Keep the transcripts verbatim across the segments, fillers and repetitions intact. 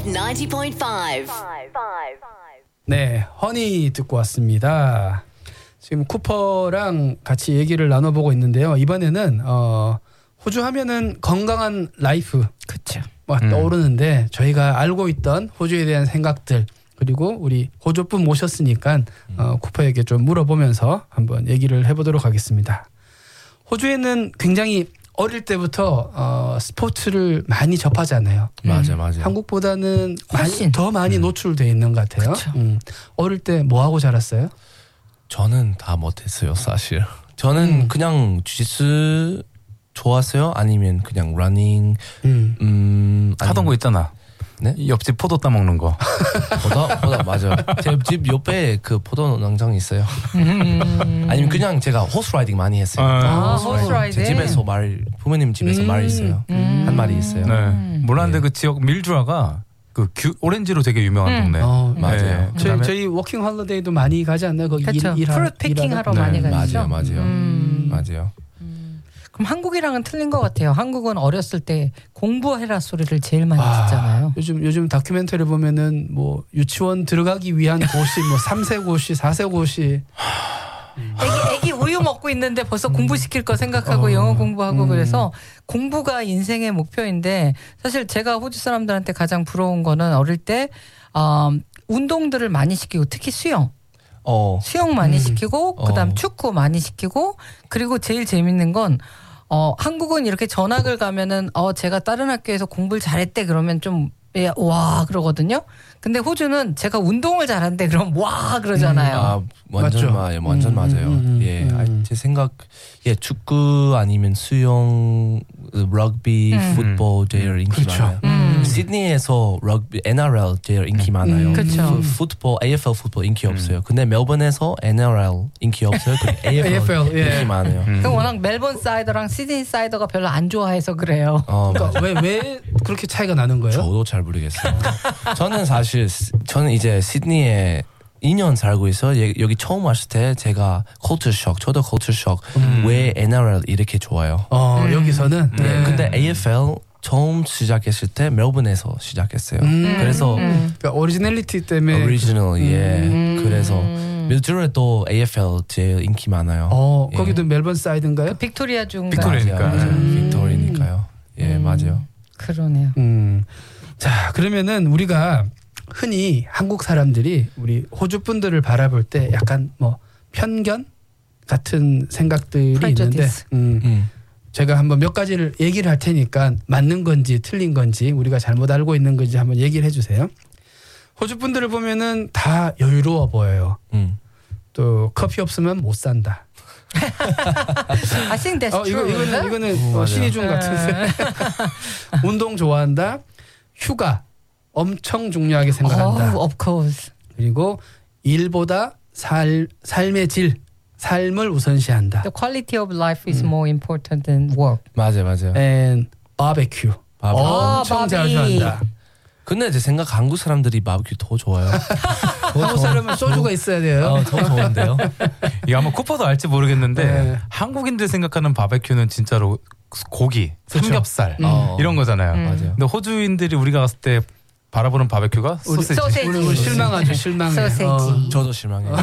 ninety point five. 네, 허니 듣고 왔습니다. 지금 쿠퍼랑 같이 얘기를 나눠보고 있는데요. 이번에는 어, 호주 하면은 건강한 라이프 그렇죠. 뭐 음. 떠오르는데 저희가 알고 있던 호주에 대한 생각들 그리고 우리 호주분 모셨으니까 어, 쿠퍼에게 좀 물어보면서 한번 얘기를 해보도록 하겠습니다. 호주에는 굉장히 어릴 때부터 어, 스포츠를 많이 접하잖아요. 맞아, 맞아. 한국보다는 훨씬. 많이, 더 많이 음. 노출돼 있는 것 같아요. 음. 어릴 때 뭐 하고 자랐어요? 저는 다 못했어요, 사실. 저는 음. 그냥 주짓수 좋았어요? 아니면 그냥 러닝, 음. 음, 하던 거 있잖아. 네? 옆집 포도 따먹는 거. 보다, 보다, 맞아요. 제 집 옆에 그 포도 농장이 있어요. 아니면 그냥 제가 호스 라이딩 많이 했어요. 아, 호스 호스 라이딩. 제 집에서 말, 부모님 집에서 음. 말 있어요. 음. 한 마리 있어요. 네. 몰랐는데 네. 그 지역 밀주아가 그 규, 오렌지로 되게 유명한 음. 동네. 어, 맞아요. 네. 저희, 그다음에 저희 워킹 홀리데이도 많이 가지 않나요? 거기 그렇죠. 일, 일하, 프루트 피킹 일하러? 하러 많이 네, 가시죠. 맞아요, 맞아요. 음. 맞아요. 그럼 한국이랑은 틀린 것 같아요. 한국은 어렸을 때 공부해라 소리를 제일 많이 아, 듣잖아요. 요즘 요즘 다큐멘터리 보면은 뭐 유치원 들어가기 위한 고시 뭐 삼 세 고시, 사 세 고시. 애기, 애기 우유 먹고 있는데 벌써 공부시킬 거 생각하고 어. 영어 공부하고 음. 그래서 공부가 인생의 목표인데 사실 제가 호주 사람들한테 가장 부러운 거는 어릴 때 어, 운동들을 많이 시키고 특히 수영. 어, 수영 많이 음. 시키고 그다음 어. 축구 많이 시키고 그리고 제일 재밌는 건 어, 한국은 이렇게 전학을 가면은 어 제가 다른 학교에서 공부를 잘했대 그러면 좀 예, 와 그러거든요. 근데 호주는 제가 운동을 잘한대 그럼 와 그러잖아요. 아, 완전 맞죠? 맞아요. 완전 음, 맞아요. 음, 음, 예, 음. 아, 제 생각, 예, 축구 아니면 수영, 럭비, 음. 풋볼 제일 인기 그렇죠. 많아요. 음. 시드니에서 럭비, 엔알엘 제일 인기 많아요. 음. 그쵸. 푸- 풋볼, 에이에프엘 풋볼 인기 없어요. 근데 멜번에서 엔알엘 인기 없어요. 그리고 에이에프엘, 에이에프엘, 예. 인기 많아요. 음. 그 워낙 멜번 사이더랑 시드니 사이더가 별로 안 좋아해서 그래요. 어, 그러니까 왜, 왜 그렇게 차이가 나는 거예요? 저도 잘 모르겠어요. 저는 사실 저는 이제 시드니에 이 년 살고 있어. 예, 여기 처음 왔을 때 제가 컬처 쇼크, 저도 컬처 쇼크. 음. 왜 엔알엘 이렇게 좋아요? 어, 음. 여기서는. 네. 네. 근데 에이에프엘 처음 시작했을 때 멜번에서 시작했어요. 음. 그래서 음. 그러니까 오리지널리티 때문에. 오리지널 예. 음. 그래서 밀주에 또 에이에프엘 제일 인기 많아요. 어, 예. 거기도 멜번 사이드인가요? 빅토리아 주인가? 빅토리아. 맞아요. 맞아요. 음. 빅토리니까요. 예, 음. 맞아요. 그러네요. 음. 자, 그러면은 우리가 흔히 한국 사람들이 우리 호주 분들을 바라볼 때 약간 뭐 편견 같은 생각들이 Prejudice. 있는데 음, 음. 제가 한번 몇 가지를 얘기를 할 테니까 맞는 건지 틀린 건지 우리가 잘못 알고 있는 건지 한번 얘기를 해주세요. 호주 분들을 보면은 다 여유로워 보여요. 음. 또 커피 없으면 못 산다. I think that's 어, 이거 true. 이거는 이거는 오, 어, 맞아요. 신의중 같은데. 운동 좋아한다. 휴가 엄청 중요하게 생각한다. Oh, of course. 그리고 일보다 살 삶의 질, 삶을 우선시한다. The quality of life is more important than work. 맞아요, 맞아요. And 바베큐 바베큐. 엄청 아, 자주 바비. 한다. 근데 제 생각 한국 사람들이 바베큐 더 좋아요. 한국 사람은 소주가 있어야 돼요. 어, 더 좋은데요. 이거 아마 쿠퍼도 알지 모르겠는데 네. 한국인들 생각하는 바베큐는 진짜로 고기, 그쵸. 삼겹살 어. 이런 거잖아요. 음. 맞아요. 근데 호주인들이 우리가 갔을 때 바라보는 바베큐가 우리- 소세지. 소세지. 우리, 우리 실망하죠, 실망해. 소세지. 어. 저도 실망해요.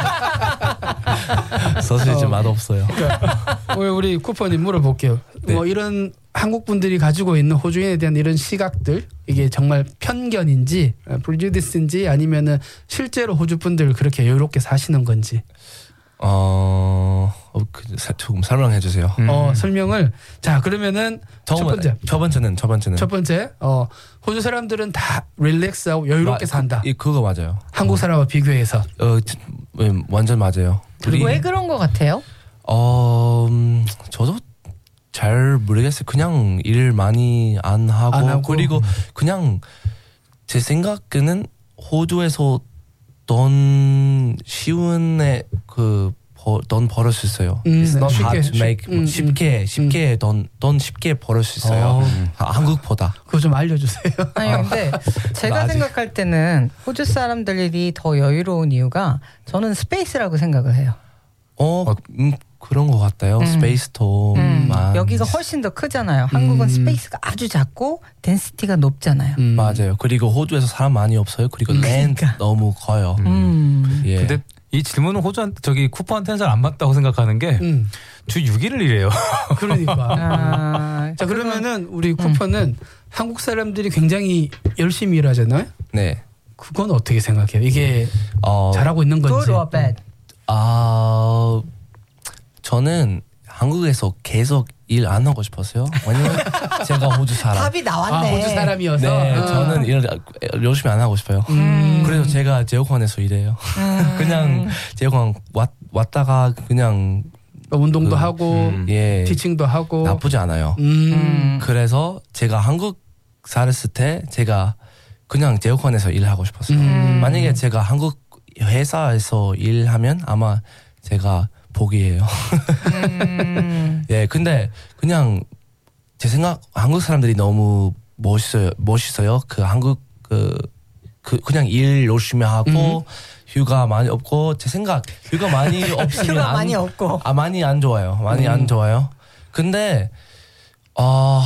소시지 어. 맛 없어요. 우리, 우리 쿠퍼님 물어볼게요. 네. 뭐 이런 한국 분들이 가지고 있는 호주인에 대한 이런 시각들 이게 정말 편견인지 프리주디스인지 아니면은 실제로 호주 분들 그렇게 여유롭게 사시는 건지 어, 어 그, 사, 조금 설명해 주세요. 음. 어, 설명을 자 그러면은 첫 번째 첫 번째는 첫 번째는 첫 번째 어, 호주 사람들은 다 릴렉스하고 여유롭게 마- 산다. 그, 이 그거 맞아요. 한국 사람과 비교해서 어, 지- 음, 완전 맞아요. 우리 왜 그런 것 같아요? 어, 음, 저도 잘 모르겠어요. 그냥 일 많이 안 하고, 안 하고. 그리고 그냥 제 생각에는 호주에서 돈 쉬운 그돈 벌을 수 있어요. 음, It's not 쉽게, hard to 쉽- make 음, 쉽게 쉽게 돈 돈 쉽게 벌을 수 있어요. 어. 아, 한국보다. 그거 좀 알려주세요. 아니 근데 제가 아직- 생각할 때는 호주 사람들이 더 여유로운 이유가 저는 스페이스라고 생각을 해요. 어, 음, 그런 것 같아요. 음. 스페이스톤만. 음. 여기가 훨씬 더 크잖아요. 한국은 음. 스페이스가 아주 작고 덴시티가 높잖아요. 음. 맞아요. 그리고 호주에서 사람 많이 없어요. 그리고 음. 랜드 그러니까. 너무 커요. 음. 예. 근데 이 질문은 호주한테 저기 쿠퍼한테는 잘 안 맞다고 생각하는 게 주 음. 육 일을 일해요. 그러니까. 아, 자 그러면은 우리 쿠퍼는 한국 사람들이 굉장히 열심히 일하잖아요. 네. 그건 어떻게 생각해요? 이게 어, 잘하고 있는 건지. good or bad? 아 저는 한국에서 계속 일 안 하고 싶었어요. 왜냐면 제가 호주 사람. 답이 아 나왔네. 호주 사람이어서. 네, 아. 저는 일 열심히 안 하고 싶어요. 음. 그래서 제가 제휴관에서 일해요. 음. 그냥 제휴관 왔, 왔다가 그냥 운동도 그, 하고 음. 예 티칭도 하고. 나쁘지 않아요. 음. 음. 그래서 제가 한국 살았을 때 제가 그냥 제휴관에서 일하고 싶었어요. 음. 만약에 제가 한국 회사에서 일하면 아마 제가 포기해요. 음. 예, 근데 그냥 제 생각 한국 사람들이 너무 멋있어요. 멋있어요. 그 한국 그, 그 그냥 일 열심히 하고 음. 휴가 많이 없고 제 생각 휴가 많이 없으면 휴가 안, 많이 없고. 아 많이 안 좋아요. 많이 음. 안 좋아요. 근데 어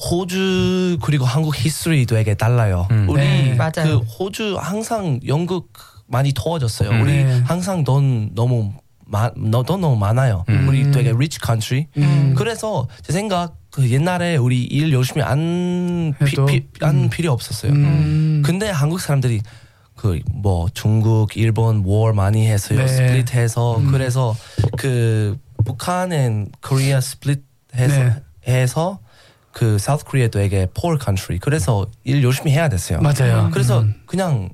호주 그리고 한국 히스토리 되게 달라요. 음. 우리 네. 맞아요. 그 호주 항상 영국 많이 더워졌어요. 음. 우리 네. 항상 돈 너무 마, 너, 돈 너무 많아요. 음. 우리 되게 rich country. 음. 그래서 제 생각 그 옛날에 우리 일 열심히 안, 피, 해도. 피, 안 음. 필요 없었어요. 음. 근데 한국 사람들이 그 뭐 중국, 일본 war 많이 했어요. 네. 스플릿해서 음. 그래서 그 북한은 코리아 스플릿해서 네. 해서 그 사우스 코리아 되게 poor country. 그래서 일 열심히 해야 됐어요. 맞아요. 그래서 음. 그냥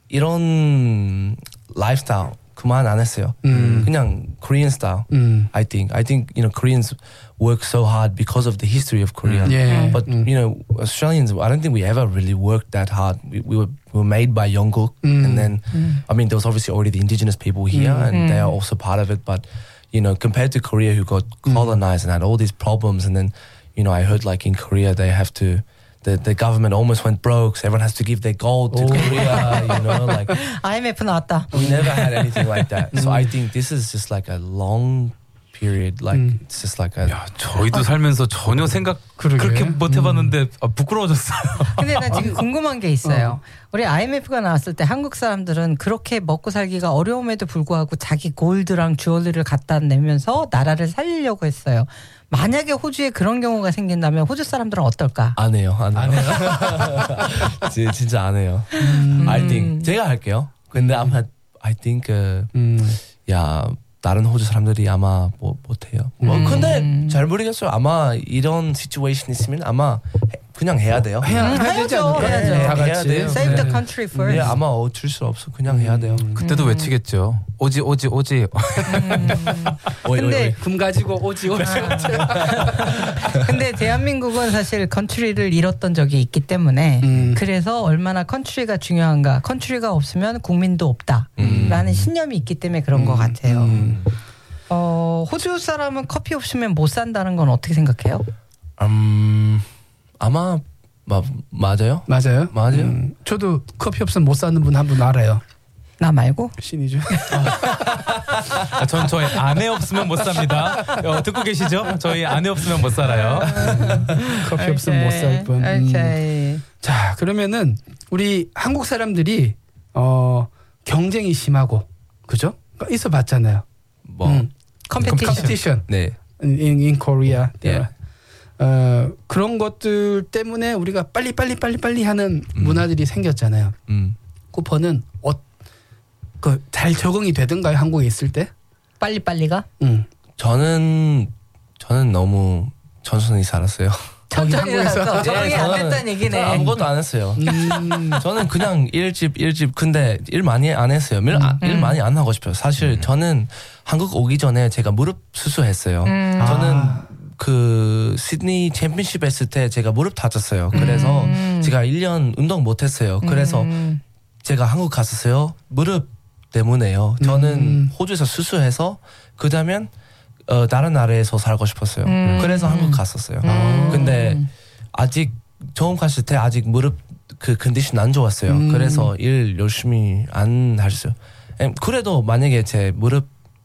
이런 라이프스타일 그만 안 했어요. 음. 그냥 Korean style. 음. I think I think you know Koreans work so hard because of the history of Korea. 예. But 음. you know Australians, I don't think we ever really worked that hard. We, we were we were made by Yeongguk, Mm. and then I mean there was obviously already the indigenous people here, Mm. and they are also part of it. But you know, compared to Korea, who got colonized and had all these problems, and then you know, I heard like in Korea they have to. The, the government almost went broke, so everyone has to give their gold to Oh. Korea. You know, like 아이엠에프 나왔다. we never had anything like that. So I think this is just like a long period. Like Mm. it's just like a 야, 저희도 살면서 전혀 생각 그러게. 그렇게 못 해봤는데 아, 부끄러워졌어요. 근데 나 지금 궁금한 게 있어요. 우리 아이엠에프가 나왔을 때 한국 사람들은 그렇게 먹고 살기가 어려움에도 불구하고 자기 골드랑 주얼리를 갖다 내면서 나라를 살리려고 했어요. 만약에 호주에 그런 경우가 생긴다면 호주 사람들은 어떨까? 안 해요. 안 해요. 지- 진짜 안 해요. I think 제가 할게요. 근데 아마 I think 그, 음. 야 다른 호주 사람들이 아마 뭐 못해요. 뭐 음. 근데 잘 모르겠어요. 아마 이런 시츄에이션 있으면 아마 해- 그냥 해야 돼요. 해야, 음, 해야 되지 해야죠. 않을까? 해야죠. 다 해야 같이. 돼요. Save the 네. country first. 예, 아마 어쩔 수 없어. 그냥 해야 돼요. 그때도 외치겠죠. 오지 오지 오지. 오이, 근데 오이, 오이. 금 가지고 오지 오지. 근데 대한민국은 사실 컨트리를 잃었던 적이 있기 때문에 음. 그래서 얼마나 컨트리가 중요한가. 컨트리가 없으면 국민도 없다. 음. 라는 신념이 있기 때문에 그런 것 같아요. 음. 어, 호주 사람은 커피 없으면 못 산다는 건 어떻게 생각해요? 음 아마 마, 맞아요. 맞아요. 맞아요. 음, 저도 커피 없으면 못 사는 분 한 분 알아요. 나 말고? 신이죠. 아, 전 저희 아내 없으면 못 삽니다. 어, 듣고 계시죠? 저희 아내 없으면 못 살아요. 커피 없으면 못 살 분. 음. 오케이. 자 그러면은 우리 한국 사람들이 어, 경쟁이 심하고 그죠? 있어 봤잖아요. 뭐 음. 컴피티션. 컴피티션 네. in, in Korea. 예. 어, 그런 것들 때문에 우리가 빨리 빨리 빨리 빨리 하는 음. 문화들이 생겼잖아요. 음. 쿠퍼는 어, 그 잘 적응이 되던가요? 한국에 있을 때? 빨리빨리가? 응. 저는 저는 너무 천천히 살았어요. 저기 천천히 한국에서? 살았어. 적응이 예, 안 저는- 됐다는 얘기네. 저는 아무것도 안 했어요. 음. 저는 그냥 일집 일집 근데 일 많이 안 했어요. 일, 아, 일 많이 안 하고 싶어요. 사실 저는 한국 오기 전에 제가 무릎 수술했어요. 음. 저는 아. 그 시드니 챔피언십 했을 때 제가 무릎 다쳤어요. 그래서 음. 제가 일 년 운동 못 했어요. 그래서 음. 제가 한국 갔었어요. 무릎 때문에요. 저는 음. 호주에서 수술해서 그다음엔 어, 다른 나라에서 살고 싶었어요. 음. 그래서 한국 갔었어요. 음. 근데 아직 처음 갔을 때 아직 무릎 그 컨디션 안 좋았어요. 음. 그래서 일 열심히 안 했어요. em, 그래도 만약에 제 무릎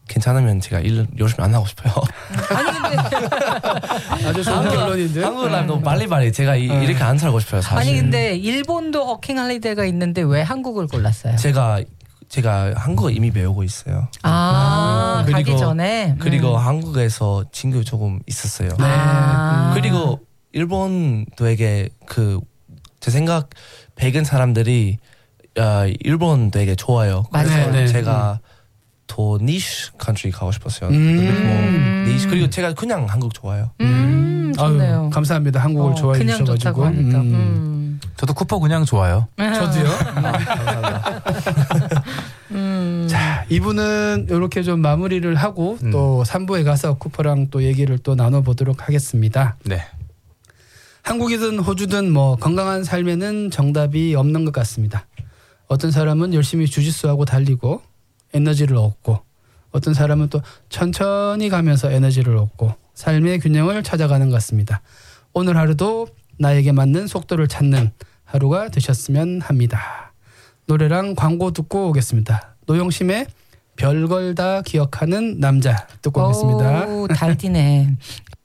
괜찮으면 제가 일 열심히 안 하고 싶어요. 아니 근데 아주 좋은 결론인데. 한국 라이프 너무 빨리빨리 제가 이, 네. 이렇게 안 살고 싶어요. 사실. 아니 근데 일본도 워킹 할리데이가 있는데 왜 한국을 골랐어요? 제가 제가 한국어 이미 배우고 있어요. 아, 그리고- 가기 전에. 그리고 음. 한국에서 친구 조금 있었어요. 네. 아. 그리고 일본 되게 그 제 생각 백인 사람들이 어, 일본 되게 좋아요. 그래서 맞아요. 네, 네. 제가 더 니쉬 컨트리 가고 싶었어요. 음. 뭐 니쉬 그리고 제가 그냥 한국 좋아요. 음, 아유, 좋네요. 감사합니다. 한국을 어, 좋아해 그냥 주셔가지고. 좋다고 하니까. 음. 음. 저도 쿠퍼 그냥 좋아요. 저도요. 감사합니다. 음. 자, 이 부는 이렇게 좀 마무리를 하고 음. 또 삼 부에 가서 쿠퍼랑 또 얘기를 또 나눠보도록 하겠습니다. 네. 한국이든 호주든 뭐 건강한 삶에는 정답이 없는 것 같습니다. 어떤 사람은 열심히 주짓수하고 달리고 에너지를 얻고 어떤 사람은 또 천천히 가면서 에너지를 얻고 삶의 균형을 찾아가는 것 같습니다. 오늘 하루도 나에게 맞는 속도를 찾는 하루가 되셨으면 합니다. 노래랑 광고 듣고 오겠습니다. 노영심의 별걸 다 기억하는 남자 듣고 오겠습니다. 오, 달디네.